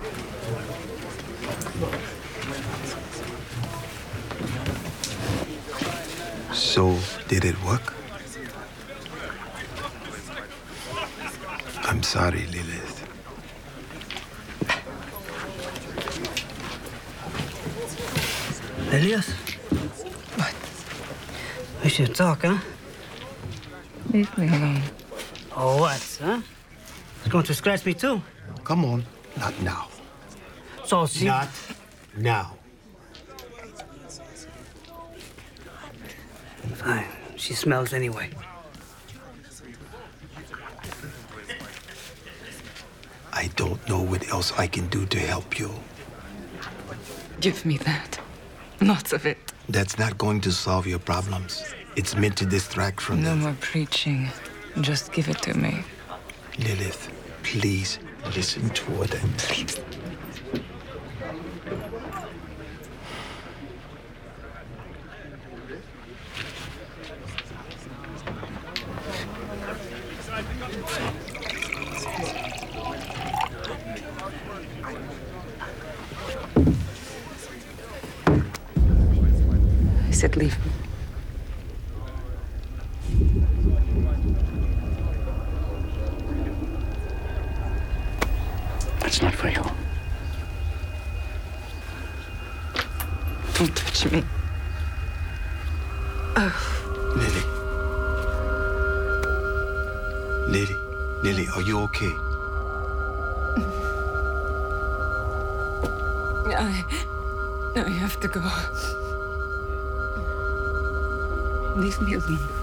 So, did it work? I'm sorry, Lilith. Elias? What? We should talk, huh? Leave me alone. Oh, what, huh? It's going to scratch me, too. Come on. Not now. So she... Not now. Fine. She smells anyway. I don't know what else I can do to help you. Give me that. Lots of it. That's not going to solve your problems. It's meant to distract from No them. more preaching. Just give it to me. Lilith, please listen to what I'm saying. Please. I said leave me. It's not for you. Don't touch me. Lily. Lily, are you okay? I have to go. Leave me alone.